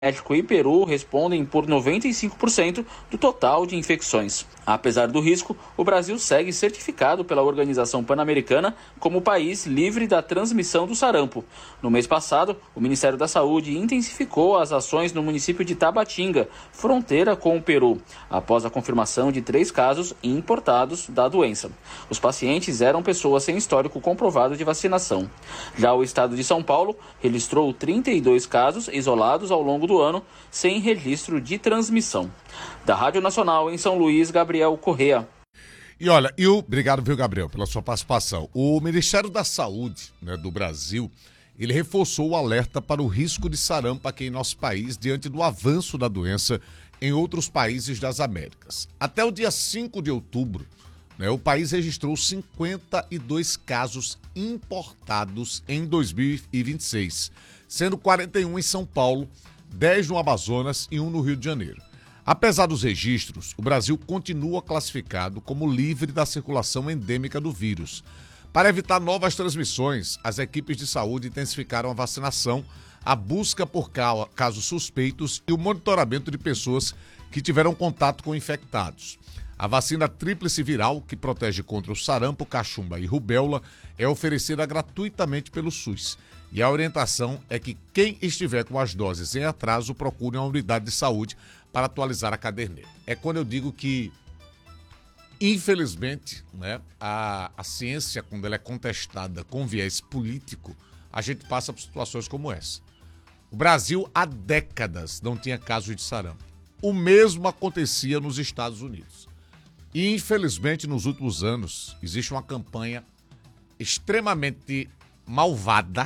México e Peru respondem por 95% do total de infecções. Apesar do risco, o Brasil segue certificado pela Organização Pan-Americana como país livre da transmissão do sarampo. No mês passado, o Ministério da Saúde intensificou as ações no município de Tabatinga, fronteira com o Peru, após a confirmação de 3 casos importados da doença. Os pacientes eram pessoas sem histórico comprovado de vacinação. Já o estado de São Paulo registrou 32 casos isolados ao longo do ano, sem registro de transmissão. Da Rádio Nacional em São Luís, Gabriel Correa. E olha, obrigado, viu, Gabriel, pela sua participação. O Ministério da Saúde, do Brasil, ele reforçou o alerta para o risco de sarampo aqui em nosso país diante do avanço da doença em outros países das Américas. Até o dia 5 de outubro, o país registrou 52 casos importados em 2026, sendo 41 em São Paulo, 10 no Amazonas e 1 no Rio de Janeiro. Apesar dos registros, o Brasil continua classificado como livre da circulação endêmica do vírus. Para evitar novas transmissões, as equipes de saúde intensificaram a vacinação, a busca por casos suspeitos e o monitoramento de pessoas que tiveram contato com infectados. A vacina tríplice viral, que protege contra o sarampo, cachumba e rubéola, é oferecida gratuitamente pelo SUS. E a orientação é que quem estiver com as doses em atraso procure uma unidade de saúde para atualizar a caderneta. É quando eu digo que, infelizmente, a ciência, quando ela é contestada com viés político, a gente passa por situações como essa. O Brasil, há décadas, não tinha casos de sarampo. O mesmo acontecia nos Estados Unidos. E, infelizmente, nos últimos anos, existe uma campanha extremamente malvada,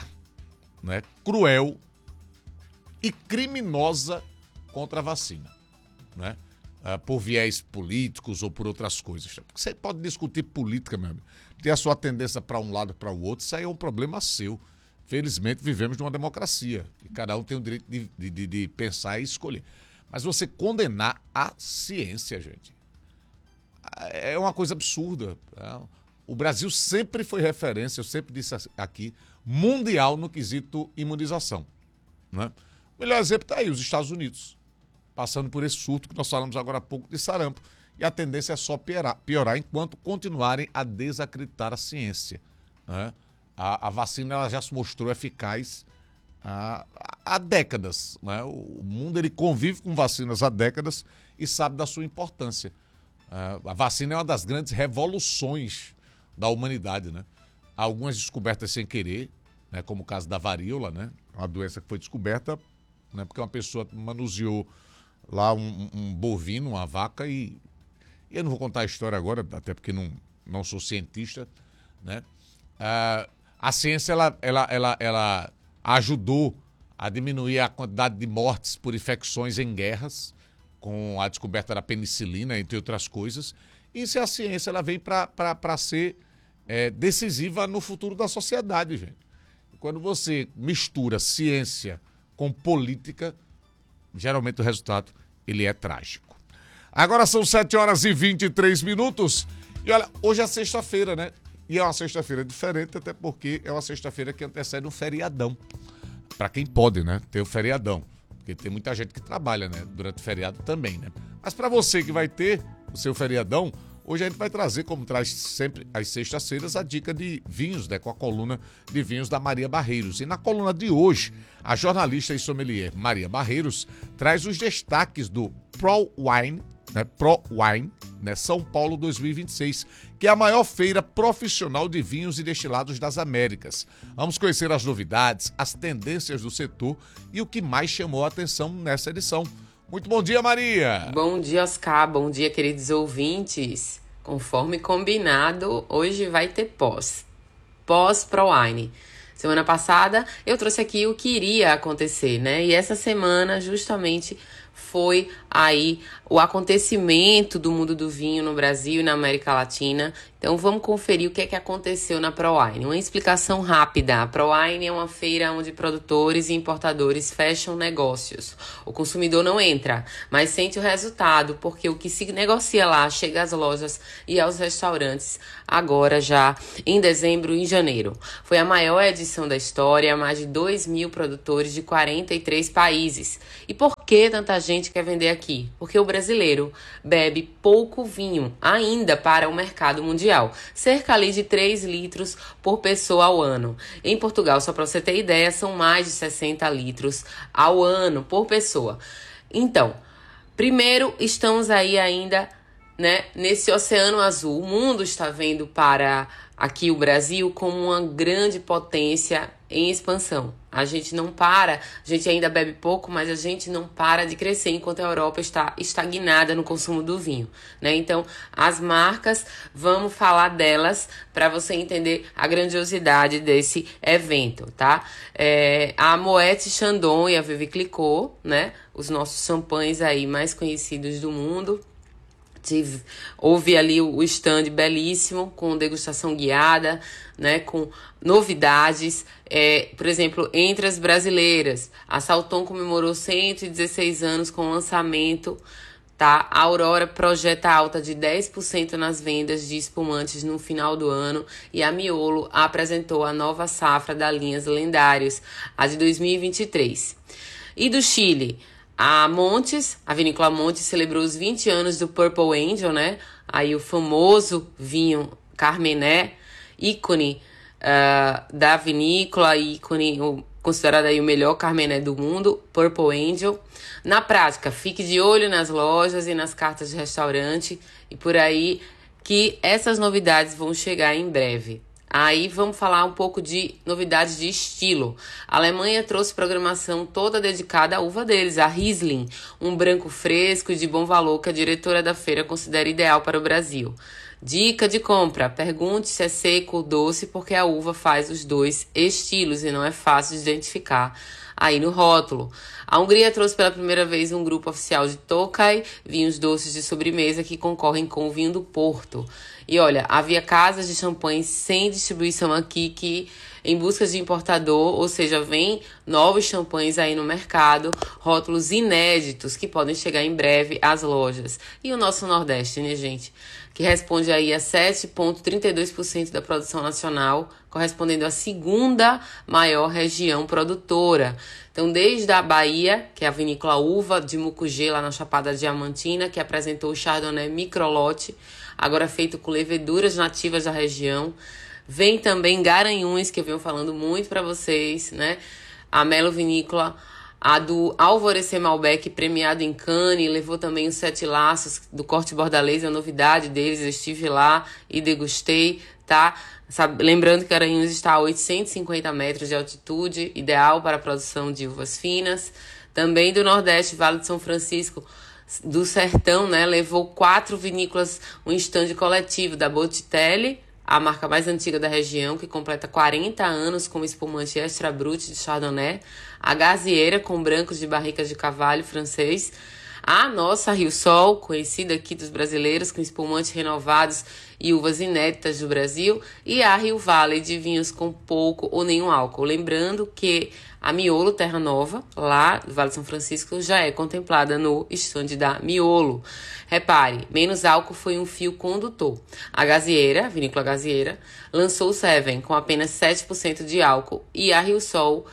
cruel e criminosa contra a vacina, por viés políticos ou por outras coisas. Você pode discutir política, meu amigo, ter a sua tendência para um lado para o outro, isso aí é um problema seu. Felizmente, vivemos numa democracia, e cada um tem o direito de pensar e escolher. Mas você condenar a ciência, gente, é uma coisa absurda. O Brasil sempre foi referência, eu sempre disse aqui, mundial no quesito imunização. O melhor exemplo está aí, os Estados Unidos, passando por esse surto que nós falamos agora há pouco de sarampo. E a tendência é só piorar enquanto continuarem a desacreditar a ciência. A vacina ela já se mostrou eficaz há décadas. O mundo ele convive com vacinas há décadas e sabe da sua importância. A vacina é uma das grandes revoluções da humanidade. Há algumas descobertas sem querer, como o caso da varíola, uma doença que foi descoberta porque uma pessoa manuseou lá um bovino, uma vaca, e eu não vou contar a história agora, até porque não sou cientista. A ciência ela ajudou a diminuir a quantidade de mortes por infecções em guerras, com a descoberta da penicilina, entre outras coisas. E se a ciência ela vem para ser decisiva no futuro da sociedade, gente. Quando você mistura ciência com política, geralmente o resultado ele é trágico. Agora são 7h23. E olha, hoje é sexta-feira, E é uma sexta-feira diferente, até porque é uma sexta-feira que antecede um feriadão. Para quem pode, ter o feriadão. Porque tem muita gente que trabalha, durante o feriado também, Mas para você que vai ter o seu feriadão, hoje a gente vai trazer, como traz sempre às sextas-feiras, a dica de vinhos, com a coluna de vinhos da Maria Barreiros. E na coluna de hoje, a jornalista e sommelier Maria Barreiros traz os destaques do ProWine, São Paulo 2026, que é a maior feira profissional de vinhos e destilados das Américas. Vamos conhecer as novidades, as tendências do setor e o que mais chamou a atenção nessa edição. Muito bom dia, Maria! Bom dia, Oscar. Bom dia, queridos ouvintes. Conforme combinado, hoje vai ter pós-ProWine. Semana passada eu trouxe aqui o que iria acontecer, E essa semana justamente foi aí o acontecimento do mundo do vinho no Brasil e na América Latina. Então vamos conferir o que é que aconteceu na ProWine. Uma explicação rápida. A ProWine é uma feira onde produtores e importadores fecham negócios. O consumidor não entra, mas sente o resultado, porque o que se negocia lá chega às lojas e aos restaurantes agora já em dezembro e em janeiro. Foi a maior edição edição da história, mais de 2.000 produtores de 43 países. E por que tanta gente quer vender aqui? Porque o brasileiro bebe pouco vinho ainda para o mercado mundial, cerca ali de 3 litros por pessoa ao ano. Em Portugal, só para você ter ideia, são mais de 60 litros ao ano por pessoa. Então, primeiro, estamos aí ainda, né, nesse oceano azul. O mundo está vendo para aqui o Brasil como uma grande potência em expansão. A gente não para, a gente ainda bebe pouco, mas a gente não para de crescer enquanto a Europa está estagnada no consumo do vinho, né? Então, as marcas, vamos falar delas para você entender a grandiosidade desse evento, tá? A Moet Chandon e a Veuve Clicquot, né? Os nossos champanhes aí mais conhecidos do mundo. Houve ali o stand belíssimo, com degustação guiada, né, com novidades. Por exemplo, entre as brasileiras, a Salton comemorou 116 anos com o lançamento, tá? A Aurora projeta alta de 10% nas vendas de espumantes no final do ano, e a Miolo apresentou a nova safra da linhas lendários, a de 2023. E do Chile, a Vinícola Montes celebrou os 20 anos do Purple Angel, né? Aí o famoso vinho Carmené, ícone da vinícola, considerado aí o melhor Carmené do mundo, Purple Angel. Na prática, fique de olho nas lojas e nas cartas de restaurante e por aí, que essas novidades vão chegar em breve. Aí vamos falar um pouco de novidades de estilo. A Alemanha trouxe programação toda dedicada à uva deles, a Riesling, um branco fresco e de bom valor que a diretora da feira considera ideal para o Brasil. Dica de compra: pergunte se é seco ou doce, porque a uva faz os dois estilos e não é fácil de identificar aí no rótulo. A Hungria trouxe pela primeira vez um grupo oficial de Tokaj, vinhos doces de sobremesa que concorrem com o vinho do Porto. E olha, havia casas de champanhes sem distribuição aqui que, em busca de importador, ou seja, vem novos champanhes aí no mercado, rótulos inéditos que podem chegar em breve às lojas. E o nosso Nordeste, né, gente? Que responde aí a 7,32% da produção nacional, correspondendo à segunda maior região produtora. Então, desde a Bahia, que é a vinícola Uva de Mucugê, lá na Chapada Diamantina, que apresentou o Chardonnay microlote, agora feito com leveduras nativas da região. Vem também Garanhuns, que eu venho falando muito para vocês, né? A Melo Vinícola, a do Alvorecer Malbec, premiado em Cannes, levou também os 7 laços do corte bordalês, a novidade deles, eu estive lá e degustei, tá? Lembrando que Garanhuns está a 850 metros de altitude, ideal para a produção de uvas finas. Também do Nordeste, Vale de São Francisco, do Sertão, né? Levou 4 vinícolas, um estande coletivo da Botticelli, a marca mais antiga da região, que completa 40 anos com espumante extra brut de Chardonnay, a Gazieira, com brancos de barricas de carvalho francês, a nossa Rio Sol, conhecida aqui dos brasileiros, com espumantes renovados e uvas inéditas do Brasil, e a Rio Valley, de vinhos com pouco ou nenhum álcool. Lembrando que a Miolo Terra Nova, lá do Vale de São Francisco, já é contemplada no estande da Miolo. Repare, menos álcool foi um fio condutor. A Gazieira, a Vinícola Gazieira, lançou o Seven com apenas 7% de álcool, e a Rio Sol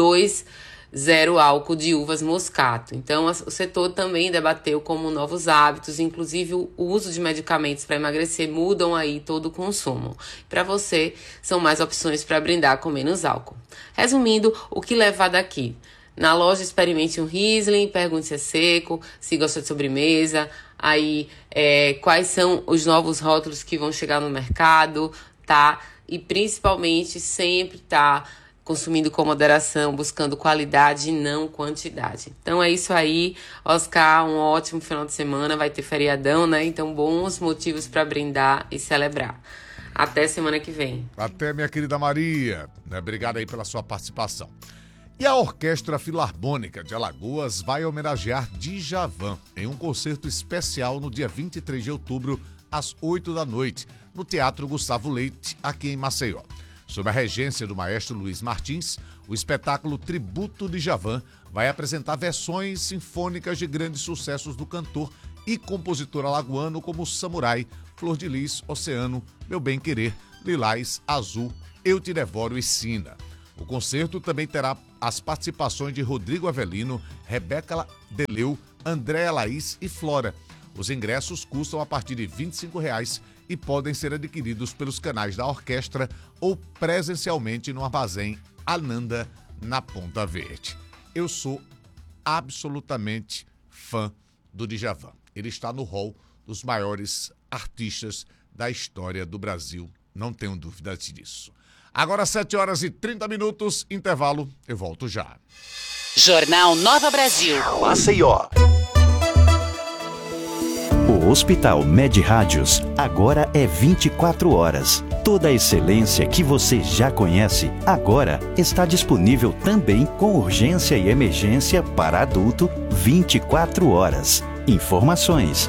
2,0 álcool de uvas moscato. Então, o setor também debateu como novos hábitos, inclusive o uso de medicamentos para emagrecer, mudam aí todo o consumo. Para você, são mais opções para brindar com menos álcool. Resumindo, o que levar daqui? Na loja, experimente um Riesling, pergunte se é seco, se gosta de sobremesa, aí quais são os novos rótulos que vão chegar no mercado, tá? E principalmente sempre tá consumindo com moderação, buscando qualidade e não quantidade. Então é isso aí, Oscar, um ótimo final de semana, vai ter feriadão, né? Então bons motivos para brindar e celebrar. Até semana que vem. Até, minha querida Maria. Obrigado aí pela sua participação. E a Orquestra Filarmônica de Alagoas vai homenagear Djavan em um concerto especial no dia 23 de outubro, às 8 da noite, no Teatro Gustavo Leite, aqui em Maceió. Sob a regência do maestro Luiz Martins, o espetáculo Tributo Djavan vai apresentar versões sinfônicas de grandes sucessos do cantor e compositor alagoano como Samurai, Flor de Lis, Oceano, Meu Bem Querer, Lilás, Azul, Eu Te Devoro e Sina. O concerto também terá as participações de Rodrigo Avelino, Rebeca Deleu, Andréa Laís e Flora. Os ingressos custam a partir de R$ 25,00 e podem ser adquiridos pelos canais da orquestra ou presencialmente no armazém Ananda, na Ponta Verde. Eu sou absolutamente fã do Djavan. Ele está no hall dos maiores artistas da história do Brasil, não tenho dúvidas disso. Agora 7h30, intervalo, eu volto já. Jornal Nova Brasil. Maceió. O Hospital Med Rádios agora é 24 horas. Toda a excelência que você já conhece, agora está disponível também com urgência e emergência para adulto 24 horas. Informações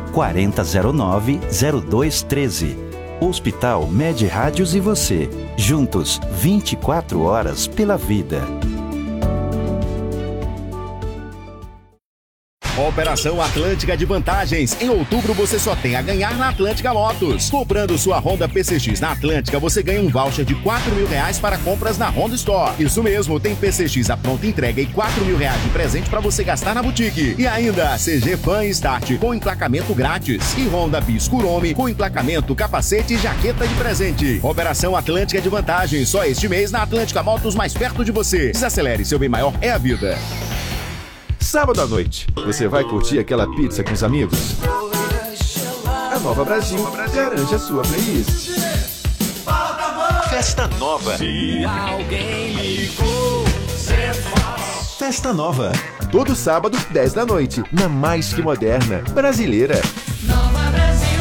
4009-0213. Hospital Med Rádios e você, juntos 24 horas pela vida. Operação Atlântica de Vantagens. Em outubro você só tem a ganhar na Atlântica Motos. Comprando sua Honda PCX na Atlântica, você ganha um voucher de R$4.000 para compras na Honda Store. Isso mesmo, tem PCX à pronta entrega e R$4.000 de presente para você gastar na boutique. E ainda, CG Fan Start com emplacamento grátis. E Honda Bis Kuromi com emplacamento, capacete e jaqueta de presente. Operação Atlântica de Vantagens. Só este mês na Atlântica Motos, mais perto de você. Desacelere, seu bem maior é a vida. Sábado à noite, você vai curtir aquela pizza com os amigos? A Nova Brasil garante a sua playlist. Festa Nova. Se alguém ligou, cê faz. Festa Nova. Todo sábado, 10 da noite, na mais que moderna brasileira. Nova Brasil.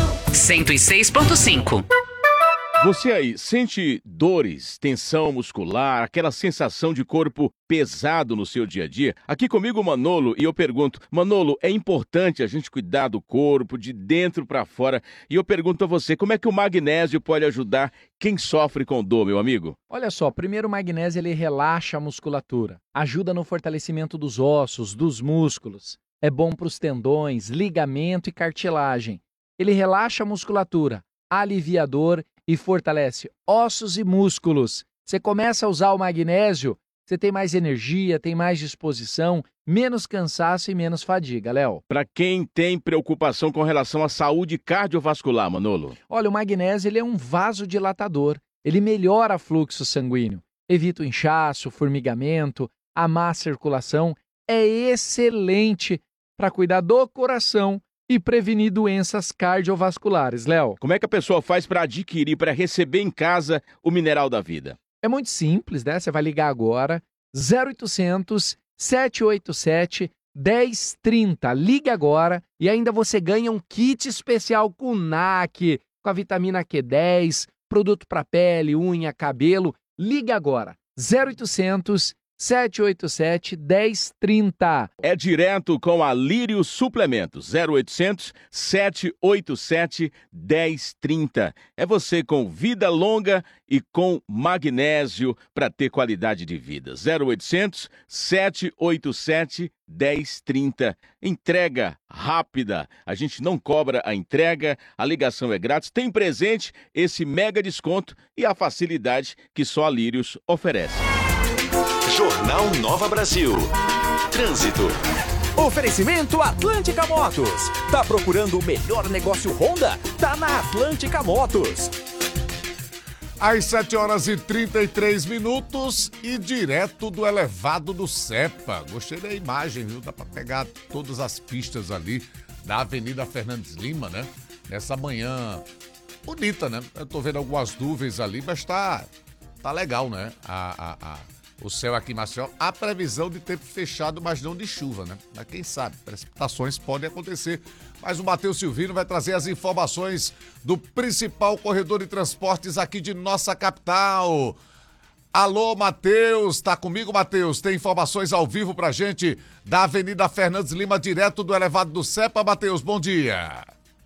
106.5. Você aí sente dores, tensão muscular, aquela sensação de corpo pesado no seu dia a dia? Aqui comigo o Manolo e eu pergunto, Manolo, é importante a gente cuidar do corpo de dentro para fora? E eu pergunto a você, como é que o magnésio pode ajudar quem sofre com dor, meu amigo? Olha só, primeiro o magnésio ele relaxa a musculatura, ajuda no fortalecimento dos ossos, dos músculos, é bom para os tendões, ligamento e cartilagem. Ele relaxa a musculatura, aliviador e fortalece ossos e músculos. Você começa a usar o magnésio, você tem mais energia, tem mais disposição, menos cansaço e menos fadiga, Léo. Para quem tem preocupação com relação à saúde cardiovascular, Manolo? Olha, o magnésio ele é um vasodilatador, ele melhora o fluxo sanguíneo, evita o inchaço, o formigamento, a má circulação, é excelente para cuidar do coração e prevenir doenças cardiovasculares, Léo. Como é que a pessoa faz para adquirir, para receber em casa o Mineral da Vida? É muito simples, né? Você vai ligar agora, 0800 787 1030. Liga agora e ainda você ganha um kit especial com NAC, com a vitamina Q10, produto para pele, unha, cabelo. Liga agora, 0800 787 1030. É direto com a Lírio Suplementos, 0800 787 1030. É você com vida longa e com magnésio para ter qualidade de vida. 0800 787 1030. Entrega rápida. A gente não cobra a entrega, a ligação é grátis. Tem presente esse mega desconto e a facilidade que só a Lírios oferece. Jornal Nova Brasil. Trânsito. Oferecimento Atlântica Motos. Tá procurando o melhor negócio Honda? Tá na Atlântica Motos. Às 7h33 e direto do elevado do Cepa. Gostei da imagem, viu? Dá pra pegar todas as pistas ali da Avenida Fernandes Lima, né? Nessa manhã bonita, né? Eu tô vendo algumas nuvens ali, mas tá legal, né? O céu aqui em Maceió, há previsão de tempo fechado, mas não de chuva, né? Mas quem sabe, precipitações podem acontecer. Mas o Matheus Silvino vai trazer as informações do principal corredor de transportes aqui de nossa capital. Alô, Matheus, tá comigo, Matheus? Tem informações ao vivo pra gente da Avenida Fernandes Lima, direto do elevado do Cepa. Matheus, bom dia.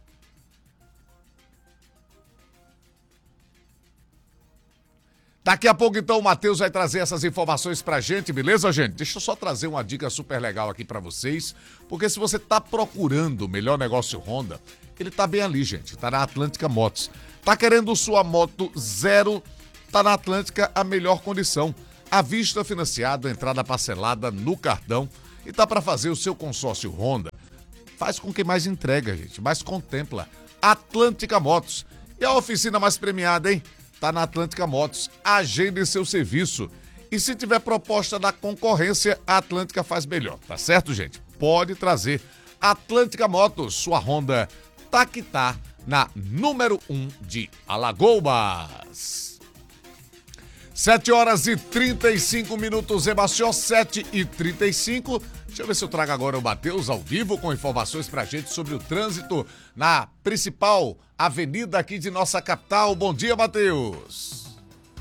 Daqui a pouco, então, o Matheus vai trazer essas informações pra gente, beleza, gente? Deixa eu só trazer uma dica super legal aqui pra vocês, porque se você tá procurando o melhor negócio Honda, ele tá bem ali, gente, tá na Atlântica Motos. Tá querendo sua moto zero, tá na Atlântica a melhor condição. À vista, financiado, entrada parcelada no cartão e tá para fazer o seu consórcio Honda. Faz com quem mais entrega, gente, mais contempla. Atlântica Motos. E a oficina mais premiada, hein? Tá na Atlântica Motos. Agende seu serviço. E se tiver proposta da concorrência, a Atlântica faz melhor, tá certo, gente? Pode trazer Atlântica Motos, sua Honda tá que tá na número 1 de Alagoas. 7h35, Ebació, 7h35. Deixa eu ver se eu trago agora o Matheus ao vivo com informações pra gente sobre o trânsito na principal avenida aqui de nossa capital. Bom dia, Matheus.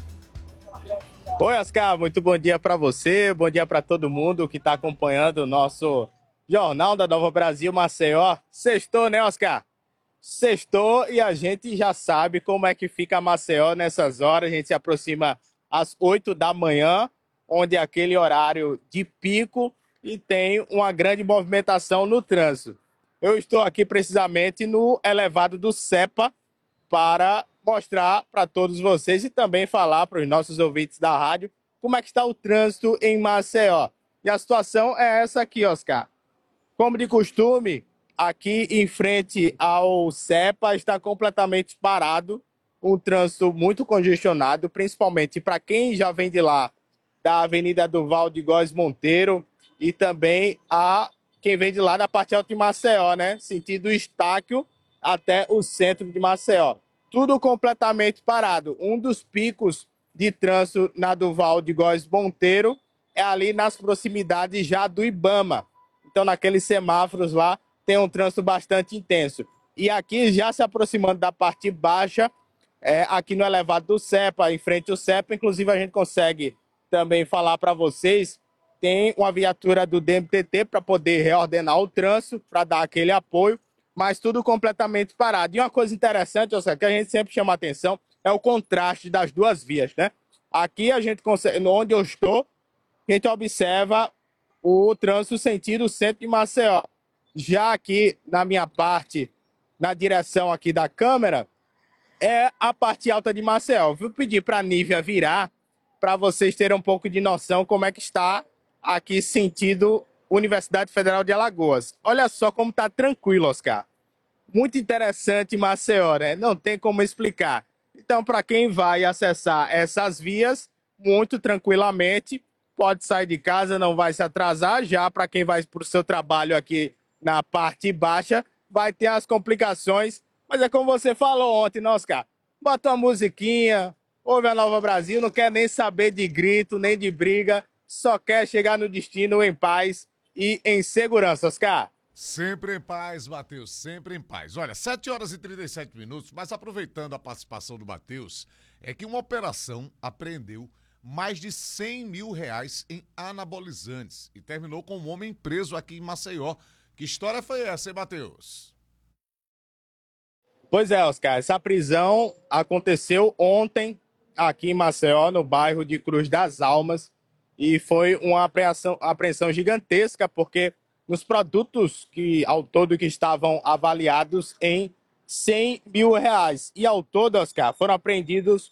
Oi, Oscar, muito bom dia pra você, bom dia pra todo mundo que tá acompanhando o nosso Jornal da Nova Brasil Maceió. Sextou, né, Oscar? Sextou e a gente já sabe como é que fica Maceió nessas horas. A gente se aproxima às 8 da manhã, onde é aquele horário de pico e tem uma grande movimentação no trânsito. Eu estou aqui precisamente no elevado do CEPA para mostrar para todos vocês e também falar para os nossos ouvintes da rádio como é que está o trânsito em Maceió. E a situação é essa aqui, Oscar. Como de costume, aqui em frente ao CEPA está completamente parado, um trânsito muito congestionado, principalmente para quem já vem de lá, da Avenida Duval de Góes Monteiro, e também a quem vem de lá da parte alta de Maceió, né? Sentido Estáquio até o centro de Maceió. Tudo completamente parado. Um dos picos de trânsito na Duval de Góes Monteiro é ali nas proximidades já do Ibama. Então, naqueles semáforos lá, tem um trânsito bastante intenso. E aqui, já se aproximando da parte baixa, aqui no elevado do CEPA, em frente ao CEPA, inclusive a gente consegue também falar para vocês, tem uma viatura do DMTT para poder reordenar o trânsito, para dar aquele apoio, mas tudo completamente parado. E uma coisa interessante, que a gente sempre chama a atenção, é o contraste das duas vias, né? Aqui a gente consegue, onde eu estou, a gente observa o trânsito sentido centro de Maceió. Já aqui na minha parte, na direção aqui da câmera, é a parte alta de Maceió. Vou pedir para a Nívia virar para vocês terem um pouco de noção como é que está aqui sentido Universidade Federal de Alagoas. Olha só como está tranquilo, Oscar. Muito interessante Maceió, né? Não tem como explicar. Então, para quem vai acessar essas vias, muito tranquilamente, pode sair de casa, não vai se atrasar. Já para quem vai para o seu trabalho aqui na parte baixa, vai ter as complicações. Mas é como você falou ontem, né, Oscar? Bota uma musiquinha, ouve a Nova Brasil, não quer nem saber de grito, nem de briga, só quer chegar no destino em paz e em segurança, Oscar. Sempre em paz, Matheus, sempre em paz. Olha, 7h37, mas aproveitando a participação do Matheus, é que uma operação apreendeu mais de 100 mil reais em anabolizantes e terminou com um homem preso aqui em Maceió. Que história foi essa, hein, Matheus? Pois é, Oscar, essa prisão aconteceu ontem aqui em Maceió, no bairro de Cruz das Almas, e foi uma apreensão gigantesca, porque nos produtos que ao todo que estavam avaliados em 100 mil reais. E ao todo, Oscar, foram apreendidos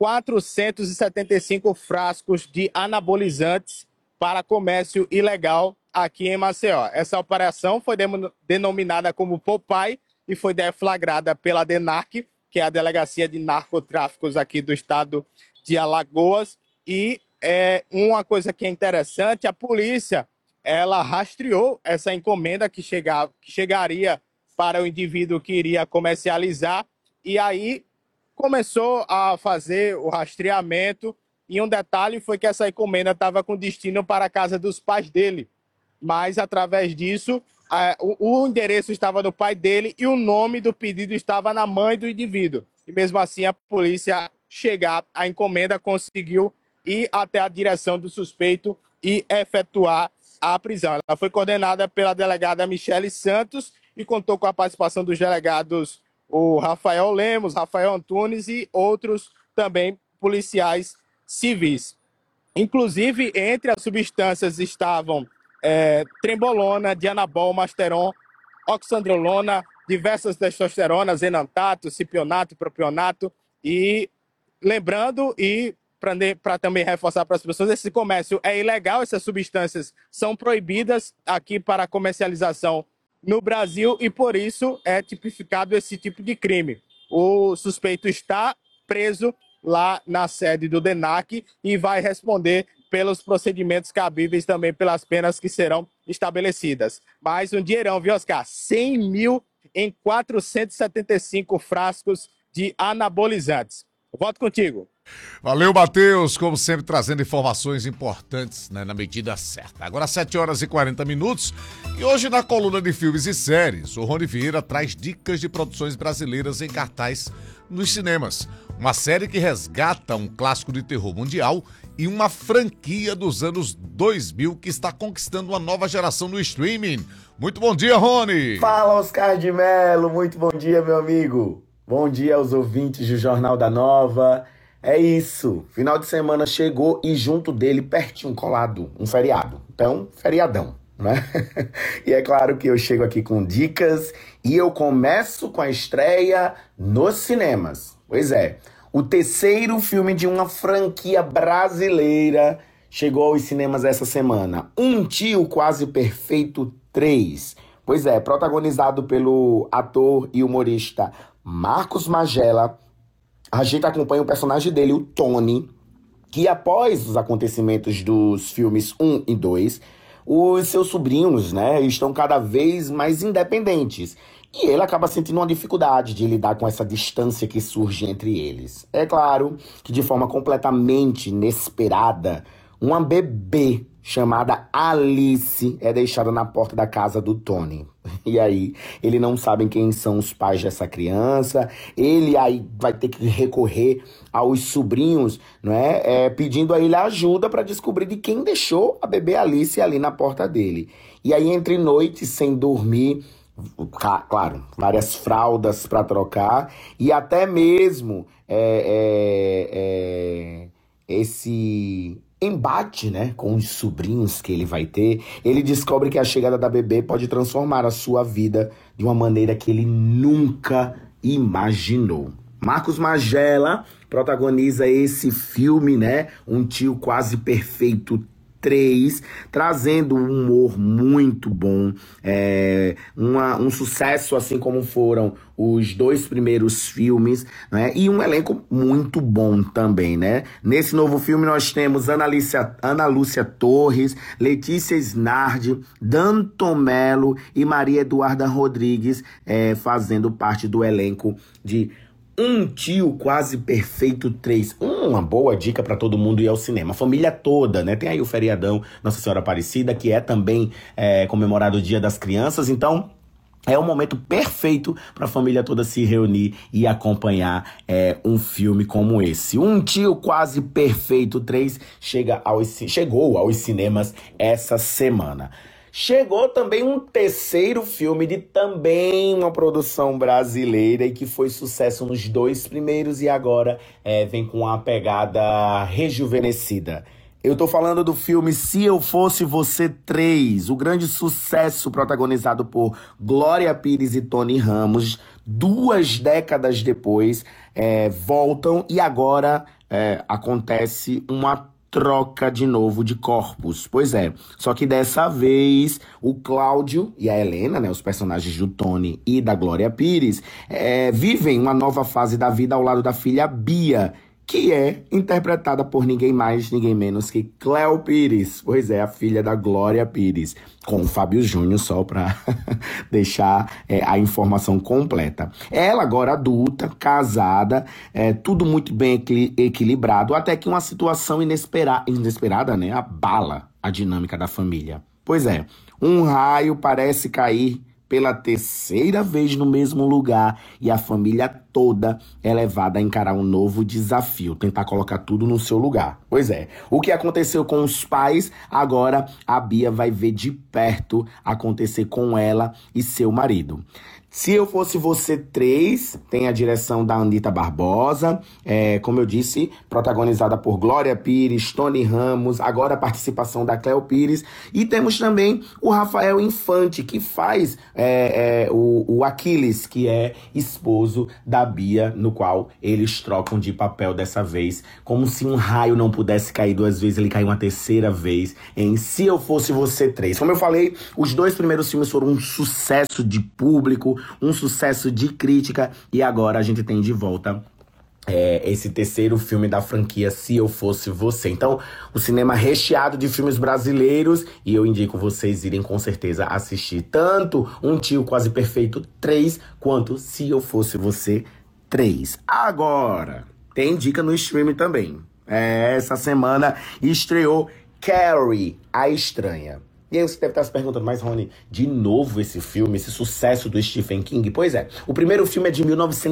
475 frascos de anabolizantes para comércio ilegal aqui em Maceió. Essa operação foi denominada como Popeye e foi deflagrada pela DENARC, que é a Delegacia de Narcotráficos aqui do estado de Alagoas. E uma coisa que é interessante, a polícia ela rastreou essa encomenda que chegaria para o indivíduo que iria comercializar, e aí começou a fazer o rastreamento, e um detalhe foi que essa encomenda estava com destino para a casa dos pais dele, mas através disso o endereço estava no pai dele e o nome do pedido estava na mãe do indivíduo, e mesmo assim a polícia chegar à encomenda conseguiu ir até a direção do suspeito e efetuar a prisão. Ela foi coordenada pela delegada Michele Santos e contou com a participação dos delegados o Rafael Lemos, Rafael Antunes e outros também policiais civis. Inclusive, entre as substâncias estavam trembolona, dianabol, masteron, oxandrolona, diversas testosteronas, enantato, cipionato, propionato. E lembrando e para também reforçar para as pessoas, esse comércio é ilegal, essas substâncias são proibidas aqui para comercialização no Brasil e por isso é tipificado esse tipo de crime. O suspeito está preso lá na sede do DENAC e vai responder pelos procedimentos cabíveis, também pelas penas que serão estabelecidas. Mas um dinheirão, viu, Oscar? 100 mil em 475 frascos de anabolizantes. Volto contigo. Valeu, Matheus, como sempre trazendo informações importantes, né, na medida certa. Agora 7 horas e 40 minutos e hoje na coluna de filmes e séries, o Rony Vieira traz dicas de produções brasileiras em cartaz nos cinemas. Uma série que resgata um clássico de terror mundial e uma franquia dos anos 2000 que está conquistando uma nova geração no streaming. Muito bom dia, Rony! Fala, Oscar de Mello, muito bom dia, meu amigo. Bom dia aos ouvintes do Jornal da Nova. É isso, final de semana chegou e junto dele, pertinho, colado, um feriado. Então, feriadão, né? E é claro que eu chego aqui com dicas e eu começo com a estreia nos cinemas. Pois é, o terceiro filme de uma franquia brasileira chegou aos cinemas essa semana. Um Tio Quase Perfeito 3. Pois é, protagonizado pelo ator e humorista Marcos Magela. A gente acompanha o personagem dele, o Tony, que após os acontecimentos dos filmes 1 e 2, os seus sobrinhos, né, estão cada vez mais independentes. E ele acaba sentindo uma dificuldade de lidar com essa distância que surge entre eles. É claro que de forma completamente inesperada, uma bebê chamada Alice é deixada na porta da casa do Tony. E aí, ele não sabe quem são os pais dessa criança, ele aí vai ter que recorrer aos sobrinhos, não é? Pedindo a ele ajuda para descobrir de quem deixou a bebê Alice ali na porta dele. E aí, entre noites sem dormir, claro, várias fraldas para trocar e até mesmo esse embate, né, com os sobrinhos que ele vai ter, ele descobre que a chegada da bebê pode transformar a sua vida de uma maneira que ele nunca imaginou. Marcos Magela protagoniza esse filme, né, Um Tio Quase Perfeito 3, trazendo um humor muito bom, um sucesso assim como foram os 2 primeiros filmes, né? E um elenco muito bom também, né? Nesse novo filme nós temos Ana Lúcia Torres, Letícia Snardi, Danton Mello e Maria Eduarda Rodrigues fazendo parte do elenco de Um Tio Quase Perfeito 3. Uma boa dica para todo mundo ir ao cinema. A família toda, né? Tem aí o feriadão Nossa Senhora Aparecida, que é também comemorado o Dia das Crianças. Então, é o momento perfeito para a família toda se reunir e acompanhar um filme como esse. Um Tio Quase Perfeito 3 chegou aos cinemas essa semana. Chegou também um terceiro filme de também uma produção brasileira e que foi sucesso nos 2 primeiros e agora vem com uma pegada rejuvenescida. Eu tô falando do filme Se Eu Fosse Você 3, o grande sucesso protagonizado por Glória Pires e Tony Ramos. 2 décadas depois, voltam e agora acontece uma troca de novo de corpos. Pois é, só que dessa vez o Cláudio e a Helena, né, os personagens do Tony e da Glória Pires, vivem uma nova fase da vida ao lado da filha Bia, que é interpretada por ninguém mais, ninguém menos que Cléo Pires. Pois é, a filha da Glória Pires, com o Fábio Júnior, só para deixar a informação completa. Ela agora adulta, casada, tudo muito bem equilibrado, até que uma situação inesperada, né, abala a dinâmica da família. Pois é, um raio parece cair pela terceira vez no mesmo lugar e a família toda é levada a encarar um novo desafio, tentar colocar tudo no seu lugar. Pois é, o que aconteceu com os pais, agora a Bia vai ver de perto acontecer com ela e seu marido. Se Eu Fosse Você 3, tem a direção da Anita Barbosa, como eu disse, protagonizada por Glória Pires, Tony Ramos, agora a participação da Cléo Pires, e temos também o Rafael Infante, que faz o Aquiles, que é esposo da Bia, no qual eles trocam de papel dessa vez, como se um raio não pudesse cair 2 vezes, ele caiu uma 3ª vez em Se Eu Fosse Você 3. Como eu falei, os 2 primeiros filmes foram um sucesso de público, um sucesso de crítica, e agora a gente tem de volta esse 3º filme da franquia Se Eu Fosse Você. Então, o cinema recheado de filmes brasileiros, e eu indico vocês irem com certeza assistir tanto Um Tio Quase Perfeito 3, quanto Se Eu Fosse Você 3. Agora, tem dica no streaming também. Essa semana estreou Carrie, a Estranha. E aí você deve estar se perguntando, mas Rony, de novo esse filme, esse sucesso do Stephen King? Pois é, o primeiro filme é de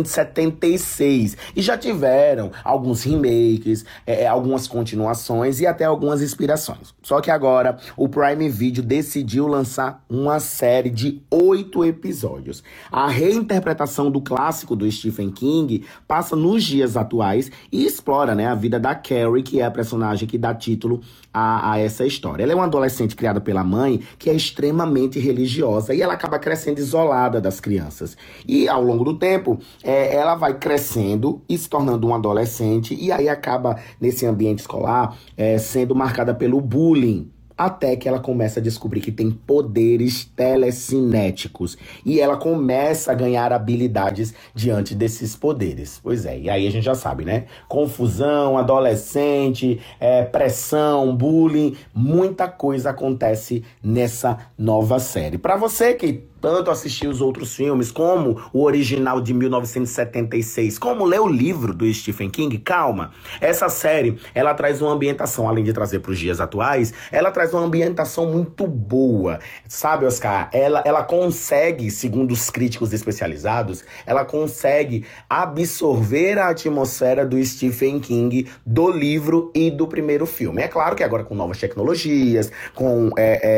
1976 e já tiveram alguns remakes, algumas continuações e até algumas inspirações. Só que agora o Prime Video decidiu lançar uma série de 8 episódios. A reinterpretação do clássico do Stephen King passa nos dias atuais e explora, né, a vida da Carrie, que é a personagem que dá título a essa história. Ela é uma adolescente criada pela mãe, que é extremamente religiosa, e ela acaba crescendo isolada das crianças. E ao longo do tempo, ela vai crescendo e se tornando uma adolescente, e aí acaba nesse ambiente escolar sendo marcada pelo bullying. Até que ela começa a descobrir que tem poderes telecinéticos. E ela começa a ganhar habilidades diante desses poderes. Pois é, e aí a gente já sabe, né? Confusão, adolescente, pressão, bullying. Muita coisa acontece nessa nova série. Pra você que tanto assistiu os outros filmes, como o original de 1976, como ler o livro do Stephen King, calma. Essa série, ela traz uma ambientação, além de trazer para os dias atuais, ela traz uma ambientação muito boa. Sabe, Oscar? Ela consegue, segundo os críticos especializados, ela consegue absorver a atmosfera do Stephen King, do livro e do primeiro filme. É claro que agora com novas tecnologias, com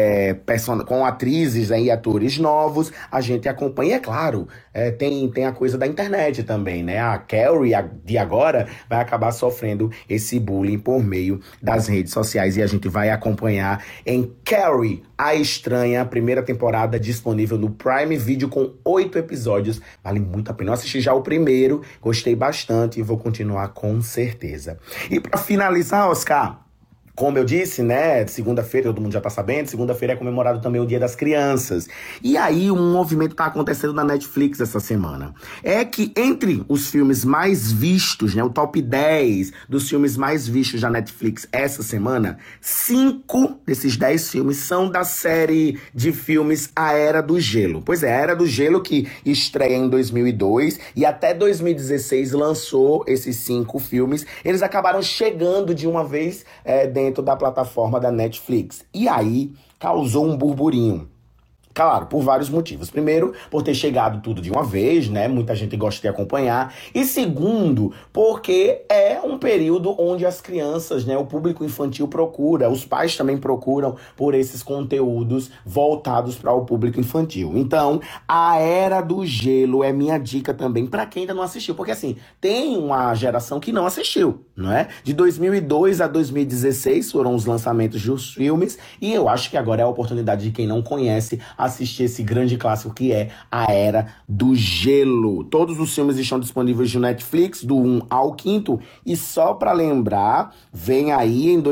atrizes e atores novos, a gente acompanha, é claro, tem a coisa da internet também, né? A Carrie de agora vai acabar sofrendo esse bullying por meio das redes sociais e a gente vai acompanhar em Carrie, a Estranha, primeira temporada disponível no Prime Video com 8 episódios. Vale muito a pena. Eu assisti já o primeiro, gostei bastante e vou continuar com certeza. E para finalizar, Oscar, como eu disse, né, segunda-feira, todo mundo já tá sabendo, segunda-feira é comemorado também o Dia das Crianças. E aí um movimento tá acontecendo na Netflix essa semana. É que entre os filmes mais vistos, né, o top 10 dos filmes mais vistos da Netflix essa semana, 5 desses 10 filmes são da série de filmes A Era do Gelo. Pois é, A Era do Gelo, que estreia em 2002 e até 2016 lançou esses 5 filmes. Eles acabaram chegando de uma vez dentro da plataforma da Netflix. E aí causou um burburinho. Claro, por vários motivos. Primeiro, por ter chegado tudo de uma vez, né? Muita gente gosta de acompanhar. E segundo, porque é um período onde as crianças, né? O público infantil procura, os pais também procuram por esses conteúdos voltados para o público infantil. Então, A Era do Gelo é minha dica também para quem ainda não assistiu. Porque assim, tem uma geração que não assistiu, não é? De 2002 a 2016 foram os lançamentos dos filmes. E eu acho que agora é a oportunidade de quem não conhece assistir esse grande clássico que é A Era do Gelo. Todos os filmes estão disponíveis no Netflix, do 1 ao 5º, e só para lembrar, vem aí em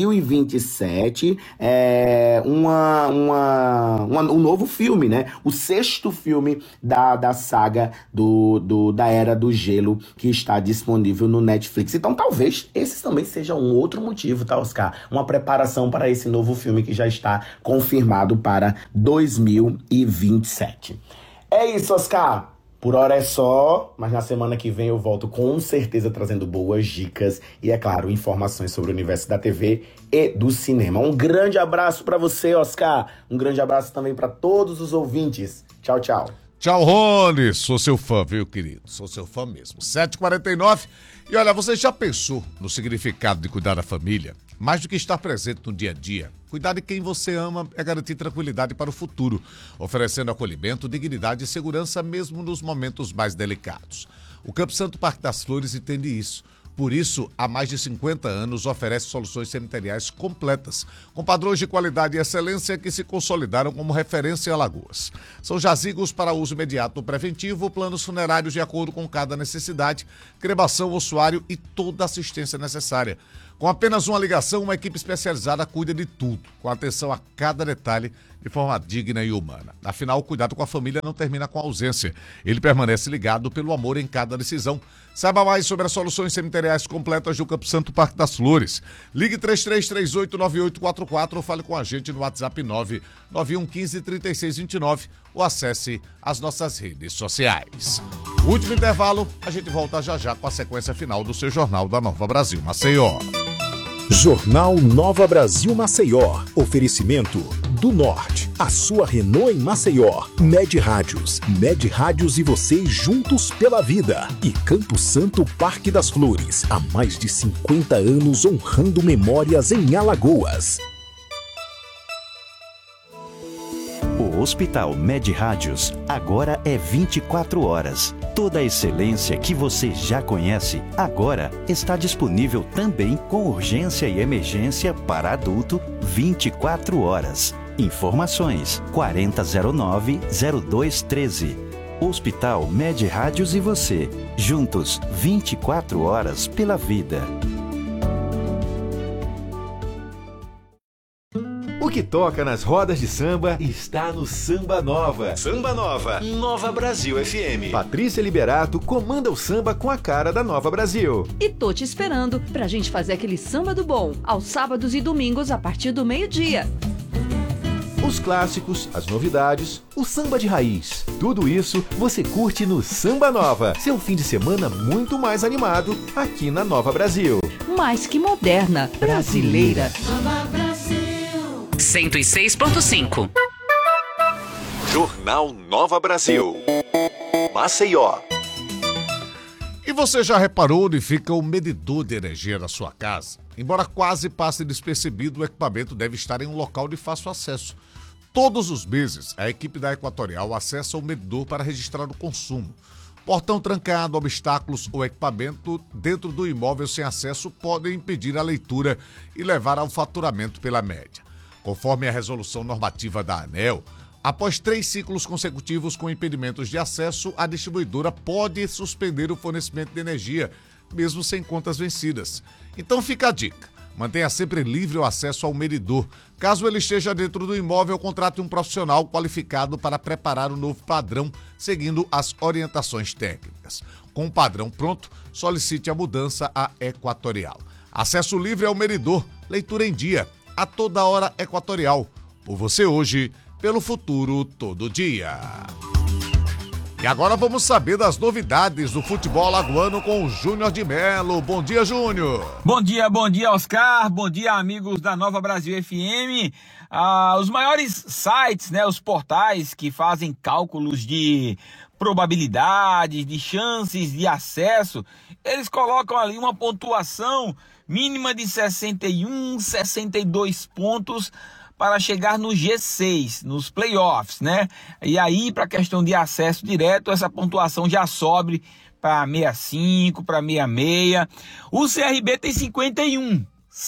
2027 um novo filme, né? O 6º filme da saga da Era do Gelo, que está disponível no Netflix. Então talvez esse também seja um outro motivo, tá, Oscar? Uma preparação para esse novo filme que já está confirmado para 2027. É isso, Oscar. Por hora é só, mas na semana que vem eu volto com certeza trazendo boas dicas e, é claro, informações sobre o universo da TV e do cinema. Um grande abraço para você, Oscar. Um grande abraço também para todos os ouvintes. Tchau, tchau. Tchau, Rony. Sou seu fã, viu, querido? Sou seu fã mesmo. 7h49. E olha, você já pensou no significado de cuidar da família? Mais do que estar presente no dia a dia, cuidar de quem você ama é garantir tranquilidade para o futuro, oferecendo acolhimento, dignidade e segurança mesmo nos momentos mais delicados. O Campo Santo Parque das Flores entende isso. Por isso, há mais de 50 anos, oferece soluções cemiteriais completas, com padrões de qualidade e excelência que se consolidaram como referência em Alagoas. São jazigos para uso imediato preventivo, planos funerários de acordo com cada necessidade, cremação, ossuário e toda a assistência necessária. Com apenas uma ligação, uma equipe especializada cuida de tudo, com atenção a cada detalhe, de forma digna e humana. Afinal, o cuidado com a família não termina com a ausência. Ele permanece ligado pelo amor em cada decisão. Saiba mais sobre as soluções cemiteriais completas do Campo Santo Parque das Flores. Ligue 33389844 ou fale com a gente no WhatsApp 991153629 ou acesse as nossas redes sociais. Último intervalo, a gente volta já com a sequência final do seu Jornal da Nova Brasil Maceió. Jornal Nova Brasil Maceió. Oferecimento do Norte. A sua Renault em Maceió. Med Rádios. Med Rádios e você juntos pela vida. E Campo Santo Parque das Flores. Há mais de 50 anos honrando memórias em Alagoas. O Hospital Med Rádios agora é 24 horas. Toda a excelência que você já conhece, agora está disponível também com urgência e emergência para adulto 24 horas. Informações 4009-0213. Hospital Med Rádios e você, juntos 24 horas pela vida. O que toca nas rodas de samba está no Samba Nova. Samba Nova, Nova Brasil FM. Patrícia Liberato comanda o samba com a cara da Nova Brasil. E tô te esperando pra gente fazer aquele samba do bom, aos sábados e domingos a partir do meio-dia. Os clássicos, as novidades, o samba de raiz. Tudo isso você curte no Samba Nova. Seu fim de semana muito mais animado aqui na Nova Brasil. Mais que moderna, brasileira. Nova Brasil. 106.5. Jornal Nova Brasil. Maceió. E você já reparou onde fica o medidor de energia da sua casa? Embora quase passe despercebido, o equipamento deve estar em um local de fácil acesso. Todos os meses, a equipe da Equatorial acessa o medidor para registrar o consumo. Portão trancado, obstáculos ou equipamento dentro do imóvel sem acesso podem impedir a leitura e levar ao faturamento pela média. Conforme a resolução normativa da ANEEL, após 3 ciclos consecutivos com impedimentos de acesso, a distribuidora pode suspender o fornecimento de energia, mesmo sem contas vencidas. Então fica a dica, mantenha sempre livre o acesso ao medidor. Caso ele esteja dentro do imóvel, contrate um profissional qualificado para preparar o novo padrão, seguindo as orientações técnicas. Com o padrão pronto, solicite a mudança à Equatorial. Acesso livre ao medidor, leitura em dia. A toda hora Equatorial. Por você hoje, pelo futuro todo dia. E agora vamos saber das novidades do futebol alagoano com o Júnior de Melo. Bom dia, Júnior. Bom dia, Oscar. Bom dia, amigos da Nova Brasil FM. Os maiores sites, né, os portais que fazem cálculos de probabilidades, de chances de acesso, eles colocam ali uma pontuação mínima de 61, 62 pontos para chegar no G6, nos playoffs, né? E aí, para a questão de acesso direto, essa pontuação já sobe para 65, para 66. O CRB tem 51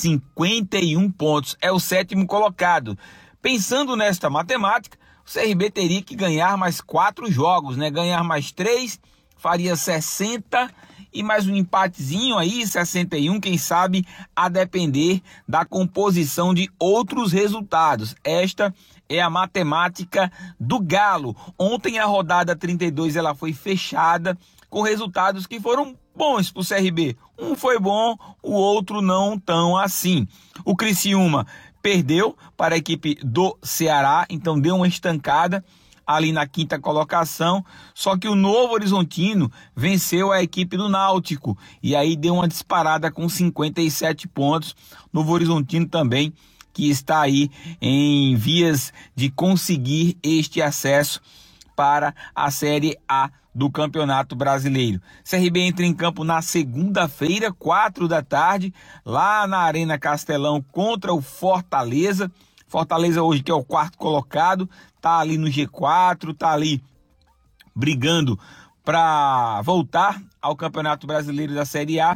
pontos, é o 7º colocado. Pensando nesta matemática, o CRB teria que ganhar mais 4 jogos, né? Ganhar mais 3, faria 60 e mais um empatezinho aí, 61, quem sabe, a depender da composição de outros resultados. Esta é a matemática do Galo. Ontem a rodada 32 ela foi fechada com resultados que foram bons para o CRB. Um foi bom, o outro não tão assim. O Criciúma perdeu para a equipe do Ceará, então deu uma estancada ali na 5ª colocação, só que o Novo Horizontino venceu a equipe do Náutico, e aí deu uma disparada com 57 pontos, Novo Horizontino também, que está aí em vias de conseguir este acesso para a Série A do Campeonato Brasileiro. CRB entra em campo na segunda-feira, 4 da tarde, lá na Arena Castelão contra o Fortaleza. Fortaleza hoje que é o 4º colocado, tá ali no G4, tá ali brigando para voltar ao Campeonato Brasileiro da Série A.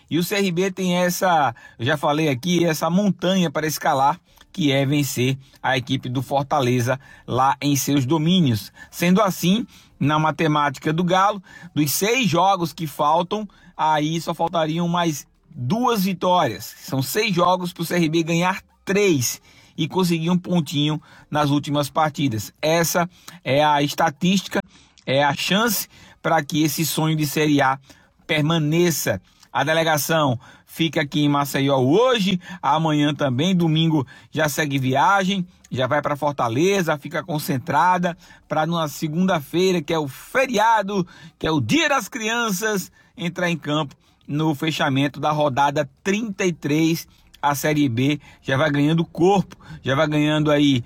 E o CRB tem essa, eu já falei aqui, essa montanha para escalar, que é vencer a equipe do Fortaleza lá em seus domínios. Sendo assim, na matemática do Galo, dos 6 jogos que faltam, aí só faltariam mais 2 vitórias. São 6 jogos para o CRB ganhar 3 e conseguir um pontinho nas últimas partidas. Essa é a estatística, é a chance para que esse sonho de Série A permaneça. A delegação fica aqui em Maceió hoje, amanhã também, domingo já segue viagem, já vai para Fortaleza, fica concentrada para na segunda-feira, que é o feriado, que é o Dia das Crianças, entrar em campo no fechamento da rodada 33. A Série B já vai ganhando corpo, já vai ganhando aí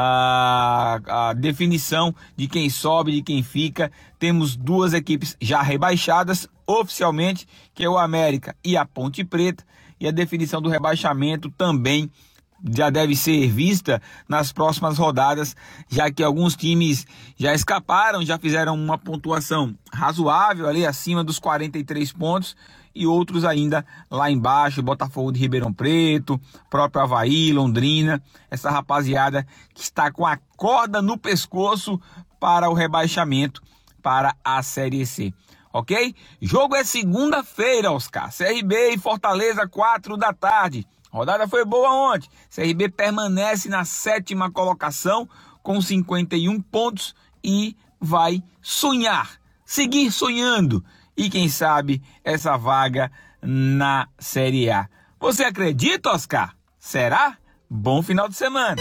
a definição de quem sobe, de quem fica. Temos 2 equipes já rebaixadas oficialmente, que é o América e a Ponte Preta, e a definição do rebaixamento também já deve ser vista nas próximas rodadas, já que alguns times já escaparam, já fizeram uma pontuação razoável ali acima dos 43 pontos, e outros ainda lá embaixo, Botafogo de Ribeirão Preto, próprio Avaí, Londrina, essa rapaziada que está com a corda no pescoço para o rebaixamento para a Série C, ok? Jogo é segunda-feira, Oscar, CRB e Fortaleza, 4 da tarde, rodada foi boa ontem, CRB permanece na 7ª colocação com 51 pontos e vai sonhar, seguir sonhando, e quem sabe essa vaga na Série A. Você acredita, Oscar? Será? Bom final de semana.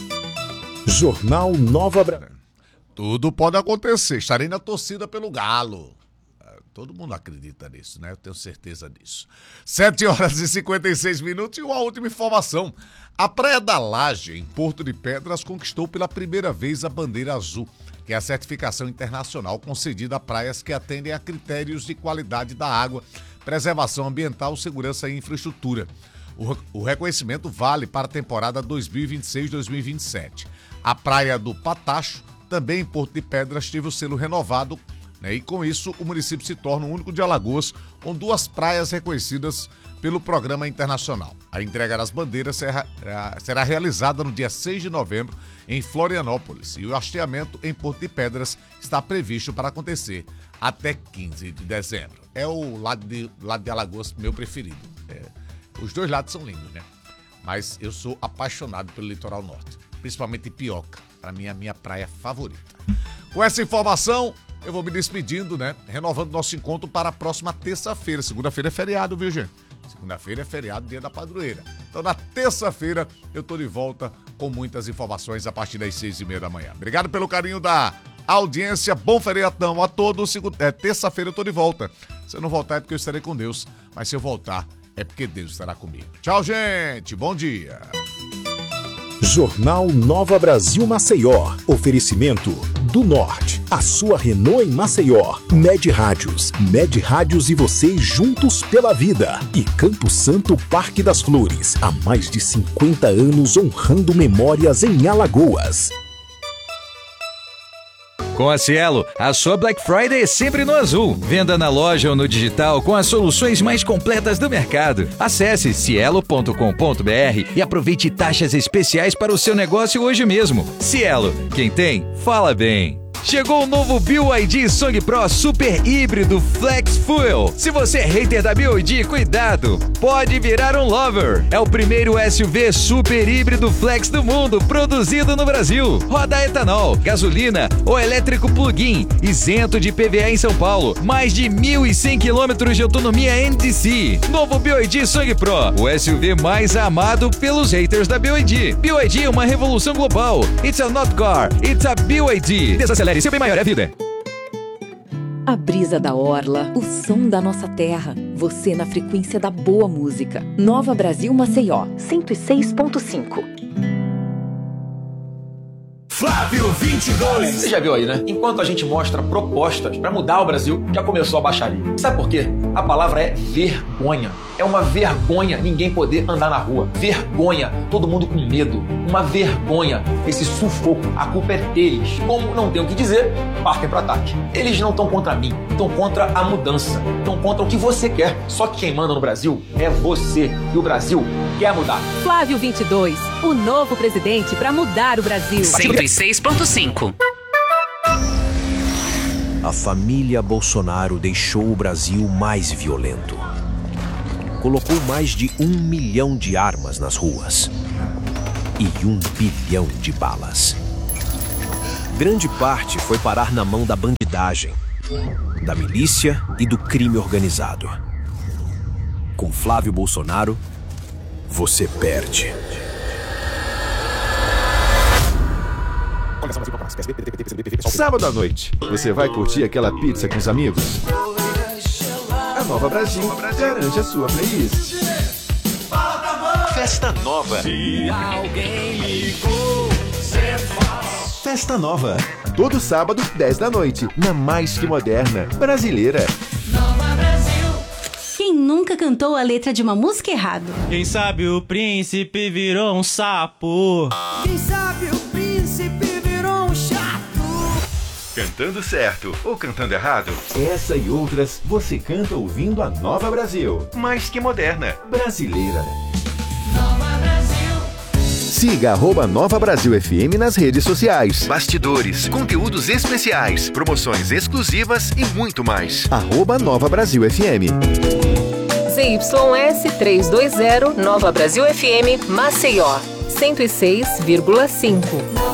Jornal Nova Brasil. Tudo pode acontecer. Estarei na torcida pelo Galo. Todo mundo acredita nisso, né? Eu tenho certeza disso. 7h56 e uma última informação. A Praia da Laje, em Porto de Pedras, conquistou pela primeira vez a bandeira azul, que é a certificação internacional concedida a praias que atendem a critérios de qualidade da água, preservação ambiental, segurança e infraestrutura. O reconhecimento vale para a temporada 2026-2027. A Praia do Patacho, também em Porto de Pedras, teve o selo renovado, né? E com isso o município se torna o único de Alagoas com 2 praias reconhecidas pelo programa internacional. A entrega das bandeiras será realizada no dia 6 de novembro em Florianópolis, e o hasteamento em Porto de Pedras está previsto para acontecer até 15 de dezembro. É o lado de Alagoas meu preferido. Os 2 lados são lindos, né? Mas eu sou apaixonado pelo litoral norte, principalmente Ipioca, para mim é a minha praia favorita. Com essa informação, eu vou me despedindo, né? Renovando nosso encontro para a próxima terça-feira. Segunda-feira é feriado, viu, gente? Segunda-feira é feriado, dia da padroeira. Então, na terça-feira, eu tô de volta com muitas informações a partir das 6h30 da manhã. Obrigado pelo carinho da audiência. Bom feriadão a todos. Terça-feira eu tô de volta. Se eu não voltar é porque eu estarei com Deus. Mas se eu voltar, é porque Deus estará comigo. Tchau, gente. Bom dia. Jornal Nova Brasil Maceió. Oferecimento do Norte. A sua Renault em Maceió. Med Rádios. Med Rádios e você juntos pela vida. E Campo Santo Parque das Flores. Há mais de 50 anos honrando memórias em Alagoas. Com a Cielo, a sua Black Friday é sempre no azul. Venda na loja ou no digital com as soluções mais completas do mercado. Acesse cielo.com.br e aproveite taxas especiais para o seu negócio hoje mesmo. Cielo, quem tem, fala bem. Chegou o novo BYD Song Pro Super Híbrido Flex Fuel. Se você é hater da BYD, cuidado, pode virar um lover. É o primeiro SUV super híbrido flex do mundo, produzido no Brasil. Roda etanol, gasolina ou elétrico plug-in, isento de IPVA em São Paulo. Mais de 1.100 km de autonomia NDC. Novo BYD Song Pro, o SUV mais amado pelos haters da BYD. BYD é uma revolução global. It's a not car, it's a BYD. Desacelere, seu bem maior é a vida. A brisa da orla, o som da nossa terra. Você na frequência da boa música. Nova Brasil Maceió, 106.5. Flávio 22. Você já viu aí, né? Enquanto a gente mostra propostas para mudar o Brasil, já começou a baixaria. Sabe por quê? A palavra é vergonha. É uma vergonha ninguém poder andar na rua. Vergonha, todo mundo com medo. Uma vergonha, esse sufoco. A culpa é deles. Como não tem o que dizer, partem para ataque. Eles não estão contra mim, estão contra a mudança. Estão contra o que você quer. Só que quem manda no Brasil é você. E o Brasil quer mudar. Flávio 22, o novo presidente para mudar o Brasil. 106.5. A família Bolsonaro deixou o Brasil mais violento. Colocou mais de 1 milhão de armas nas ruas e 1 bilhão de balas. Grande parte foi parar na mão da bandidagem, da milícia e do crime organizado. Com Flávio Bolsonaro, você perde. Sábado à noite, você vai curtir aquela pizza com os amigos? A Nova Brasil garante a sua playlist. Festa Nova. Se alguém ligou, cê faz. Festa Nova. Todo sábado, 10 da noite, na mais que moderna brasileira. Nova Brasil. Quem nunca cantou a letra de uma música errado? Quem sabe o príncipe virou um sapo. Quem sabe o príncipe virou um chato. Cantando certo ou cantando errado? Essa e outras você canta ouvindo a Nova Brasil. Mais que moderna, brasileira. Nova Brasil. Siga @Nova Brasil FM nas redes sociais. Bastidores, conteúdos especiais, promoções exclusivas e muito mais. @Nova Brasil FM. ZYS 320, Nova Brasil FM, Maceió, 106,5.